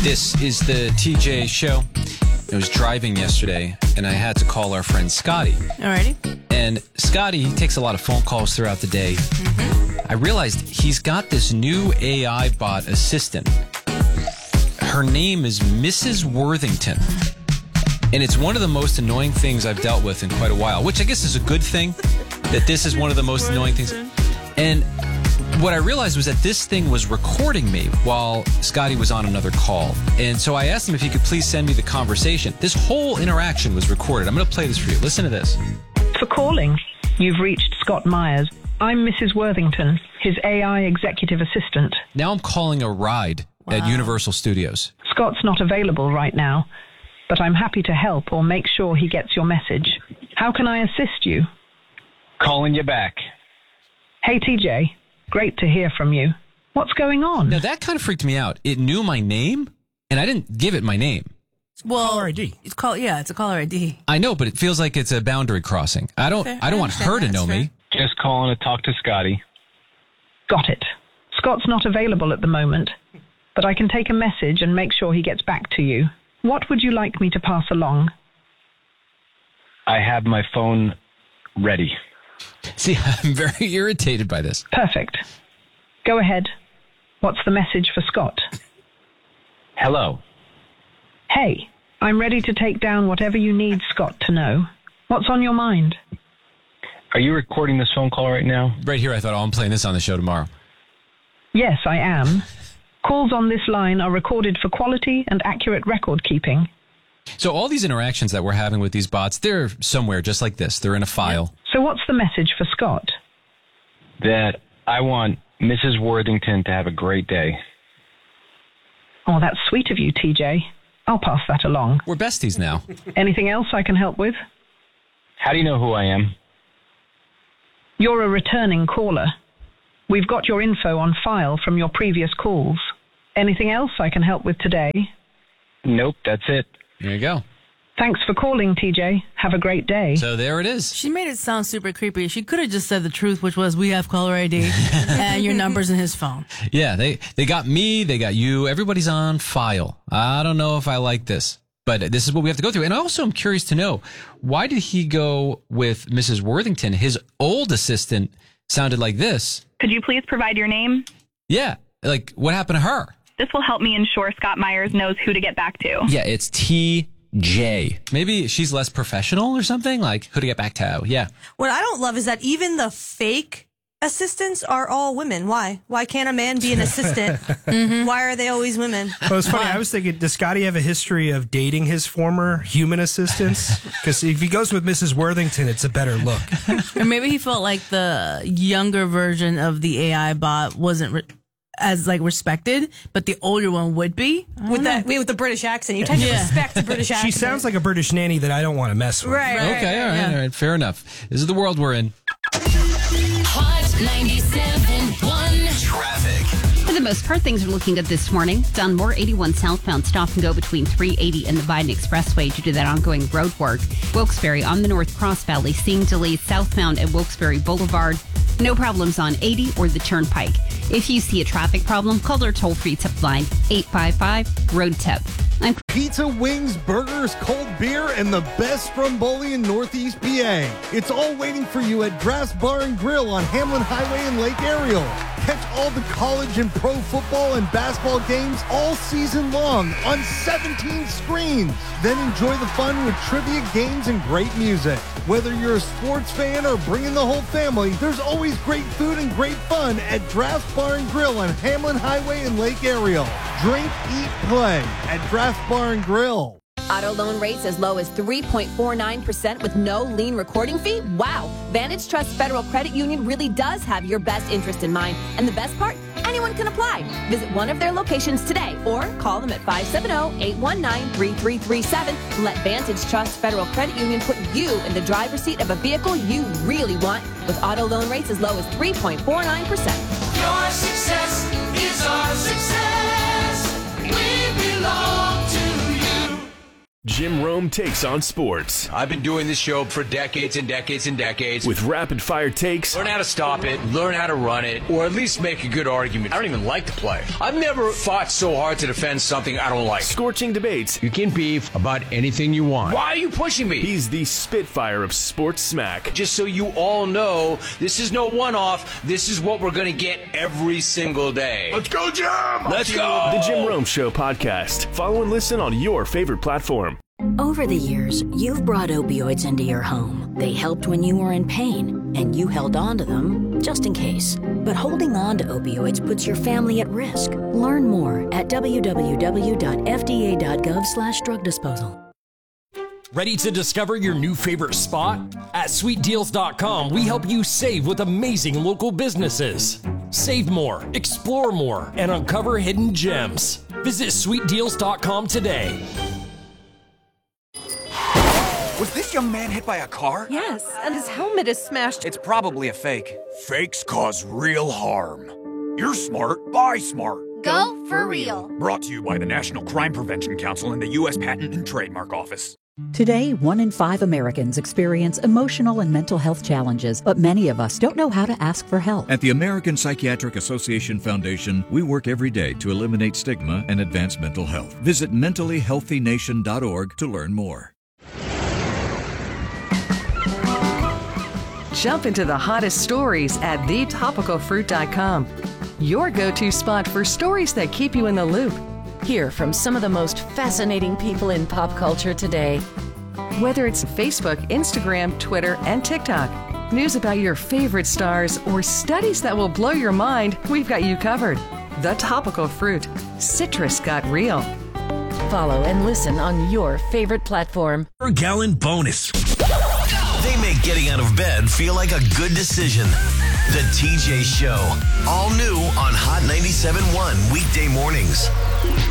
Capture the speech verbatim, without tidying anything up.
This is the T J Show. I was driving yesterday, and I had to call our friend Scotty. Alrighty. And Scotty, he takes a lot of phone calls throughout the day. Mm-hmm. I realized he's got this new A I bot assistant. Her name is Missus Worthington. And it's one of the most annoying things I've dealt with in quite a while, which I guess is a good thing, that this is one of the most annoying things. And what I realized was that this thing was recording me while Scotty was on another call. And so I asked him if he could please send me the conversation. This whole interaction was recorded. I'm going to play this for you. Listen to this. For calling, you've reached Scott Myers. I'm Missus Worthington, his A I executive assistant. Now I'm calling a ride Wow. at Universal Studios. Scott's not available right now, but I'm happy to help or make sure he gets your message. How can I assist you? Calling you back. Hey, T J. Great to hear from you. What's going on? Now that kind of freaked me out. It knew my name, and I didn't give it my name. Well, Caller I D. It's called yeah, it's a caller I D. I know, but it feels like it's a boundary crossing. I don't. Fair. I don't I want understand her to that. know That's me. Just calling to talk to Scotty. Got it. Scott's not available at the moment, but I can take a message and make sure he gets back to you. What would you like me to pass along? I have my phone ready. See, I'm very irritated by this. Perfect. Go ahead. What's the message for Scott? Hello. Hey, I'm ready to take down whatever you need Scott to know. What's on your mind? Are you recording this phone call right now? Right here, I thought, oh, I'm playing this on the show tomorrow. Yes, I am. Calls on this line are recorded for quality and accurate record keeping. So all these interactions that we're having with these bots, they're somewhere just like this. They're in a file. So what's the message for Scott? That I want Missus Worthington to have a great day. Oh, that's sweet of you, T J. I'll pass that along. We're besties now. Anything else I can help with? How do you know who I am? You're a returning caller. We've got your info on file from your previous calls. Anything else I can help with today? Nope, that's it. There you go. Thanks for calling, T J. Have a great day. So there it is. She made it sound super creepy. She could have just said the truth, which was we have caller I D and your number's in his phone. Yeah, they, they got me, they got you. Everybody's on file. I don't know if I like this, but this is what we have to go through. And I also am curious to know, why did he go with Missus Worthington? His old assistant sounded like this. Could you please provide your name? Yeah, like what happened to her? This will help me ensure Scott Myers knows who to get back to. Yeah, it's T J. Maybe she's less professional or something? Like, who to get back to? Yeah. What I don't love is that even the fake assistants are all women. Why? Why can't a man be an assistant? mm-hmm. Why are they always women? Well, it's funny. Why? I was thinking, does Scotty have a history of dating his former human assistants? Because if he goes with Missus Worthington, it's a better look. Or maybe he felt like the younger version of the A I bot wasn't re- as like respected, but the older one would be. With that, with the British accent, you tend to Yeah. respect the British accent. She sounds like a British nanny that I don't want to mess with. right. right, Okay, all right, yeah. all right. Fair enough. This is the world we're in. Hot ninety-seven point one Traffic. For the most part, things are looking good this morning. Dunmore eighty-one southbound stop and go between three eighty and the Biden Expressway due to that ongoing road work. Wilkes-Barre on the North Cross Valley seeing delays southbound at Wilkes-Barre Boulevard. No problems on eighty or the Turnpike. If you see a traffic problem, call our toll-free tip line eight five five, road tip. I'm Pizza, wings, burgers, cold beer, and the best stromboli in Northeast P A. It's all waiting for you at Draft's Bar and Grill on Hamlin Highway in Lake Ariel. Catch all the college and pro football and basketball games all season long on seventeen screens. Then enjoy the fun with trivia games and great music. Whether you're a sports fan or bringing the whole family, there's always great food and great fun at Draft's Bar and Grill on Hamlin Highway in Lake Ariel. Drink, eat, play at Draft's Bar and Grill. Auto loan rates as low as three point four nine percent with no lien recording fee? Wow! Vantage Trust Federal Credit Union really does have your best interest in mind. And the best part? Anyone can apply. Visit one of their locations today or call them at five seven zero, eight one nine, three three three seven and let Vantage Trust Federal Credit Union put you in the driver's seat of a vehicle you really want with auto loan rates as low as three point four nine percent. Your success is our success. Jim Rome takes on sports. I've been doing this show for decades and decades and decades. With rapid-fire takes. Learn how to stop it, learn how to run it, or at least make a good argument. I don't even like the play. I've never fought so hard to defend something I don't like. Scorching debates. You can beef about anything you want. Why are you pushing me? He's the Spitfire of sports smack. Just so you all know, this is no one-off. This is what we're going to get every single day. Let's go, Jim! Let's go! The Jim Rome Show podcast. Follow and listen on your favorite platform. Over the years, you've brought opioids into your home. They helped when you were in pain, and you held on to them just in case. But holding on to opioids puts your family at risk. Learn more at w w w dot f d a dot gov slash drug disposal. Ready to discover your new favorite spot? At sweet deals dot com, we help you save with amazing local businesses. Save more, explore more, and uncover hidden gems. Visit sweet deals dot com today. Was this young man hit by a car? Yes, and his helmet is smashed. It's probably a fake. Fakes cause real harm. You're smart, buy smart. Go for real. Brought to you by the National Crime Prevention Council and the U S Patent and Trademark Office. Today, one in five Americans experience emotional and mental health challenges, but many of us don't know how to ask for help. At the American Psychiatric Association Foundation, we work every day to eliminate stigma and advance mental health. Visit mentally healthy nation dot org to learn more. Jump into the hottest stories at the topical fruit dot com. Your go-to spot for stories that keep you in the loop. Hear from some of the most fascinating people in pop culture today. Whether it's Facebook, Instagram, Twitter, and TikTok, news about your favorite stars, or studies that will blow your mind, we've got you covered. The Topical Fruit. Citrus got real. Follow and listen on your favorite platform. Per gallon bonus. They make getting out of bed feel like a good decision. The T J Show. All new on Hot ninety-seven point one weekday mornings.